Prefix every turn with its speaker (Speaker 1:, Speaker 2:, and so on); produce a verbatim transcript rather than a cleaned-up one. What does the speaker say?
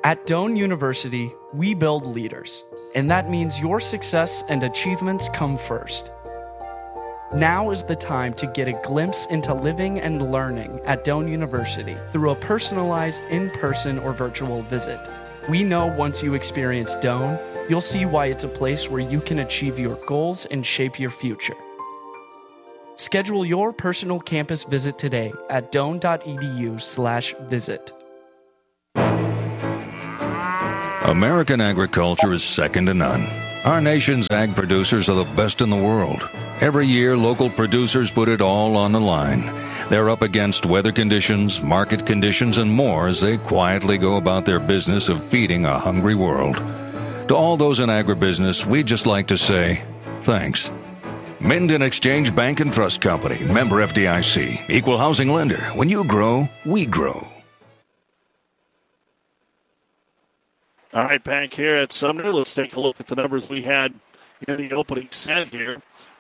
Speaker 1: At Doane University, we build leaders, and that means your success and achievements come first. Now is the time to get a glimpse into living and learning at Doane University through a personalized in-person or virtual visit. We know once you experience Doane, you'll see why it's a place where you can achieve your goals and shape your future. Schedule your personal campus visit today at doane.edu slash visit.
Speaker 2: American agriculture is second to none. Our nation's ag producers are the best in the world. Every year, local producers put it all on the line. They're up against weather conditions, market conditions, and more as they quietly go about their business of feeding a hungry world. To all those in agribusiness, we'd just like to say thanks. Minden Exchange Bank and Trust Company, member F D I C, equal housing lender. When you grow, we grow.
Speaker 3: All right, back here at Sumner, let's take a look at the numbers we had in the opening set here.